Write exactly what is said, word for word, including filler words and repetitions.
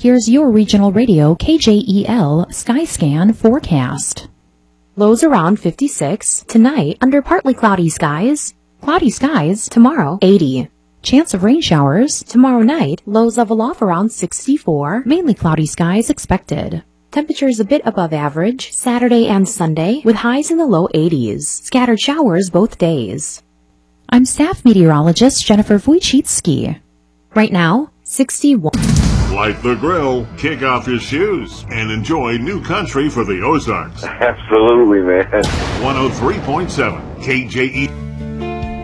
Here's your regional radio K J E L Skyscan forecast. Lows around fifty-six. Tonight, under partly cloudy skies. Cloudy skies tomorrow, eighty. Chance of rain showers tomorrow night. Lows level off around sixty-four. Mainly cloudy skies expected. Temperatures a bit above average Saturday and Sunday with highs in the low eighties. Scattered showers both days. I'm staff meteorologist Jennifer Wojcicki. Right now, sixty-one. Light the grill, kick off your shoes, and enjoy new country for the Ozarks. Absolutely, man. one oh three point seven K J E.